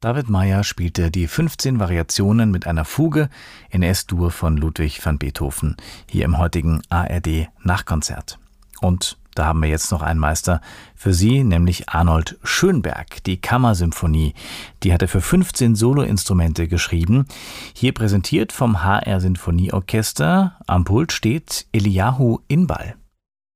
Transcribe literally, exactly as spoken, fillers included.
David Meyer spielte die fünfzehn Variationen mit einer Fuge in S-Dur von Ludwig van Beethoven hier im heutigen A R D-Nachkonzert. Und da haben wir jetzt noch einen Meister für Sie, nämlich Arnold Schönberg, die Kammersymphonie. Die hat er für fünfzehn Soloinstrumente geschrieben. Hier präsentiert vom H R Sinfonieorchester. Am Pult steht Eliyahu Inbal.